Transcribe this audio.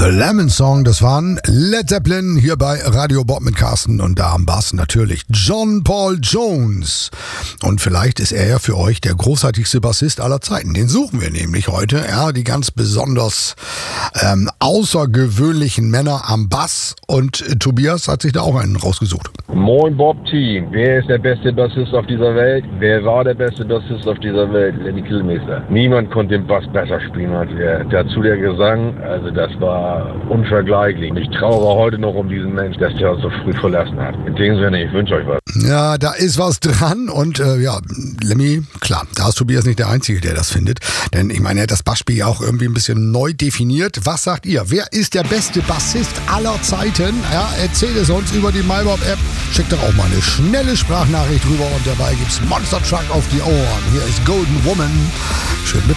The Lemon Song, das waren Led Zeppelin hier bei Radio Bob mit Carsten und da am Bass natürlich John Paul Jones. Und vielleicht ist er ja für euch der großartigste Bassist aller Zeiten. Den suchen wir nämlich heute. Ja, die ganz besonders außergewöhnlichen Männer am Bass. Und Tobias hat sich da auch einen rausgesucht. Moin Bob-Team, wer ist der beste Bassist auf dieser Welt? Wer war der beste Bassist auf dieser Welt? Lemmy Kilmister. Niemand konnte den Bass besser spielen als er. Dazu der Gesang, also das war unvergleichlich. Und ich trauere heute noch um diesen Mensch, dass der uns so früh verlassen hat. In dem Sinne, ich wünsche euch was. Ja, da ist was dran und Lemmy, klar, da ist Tobias nicht der Einzige, der das findet. Denn ich meine, er hat das Bassspiel ja auch irgendwie ein bisschen neu definiert. Was sagt ihr? Wer ist der beste Bassist aller Zeiten? Ja, erzählt es uns über die MyBob-App. Schickt doch auch mal eine schnelle Sprachnachricht rüber und dabei gibt's Monster Truck auf die Ohren. Hier ist Golden Woman. Schön mit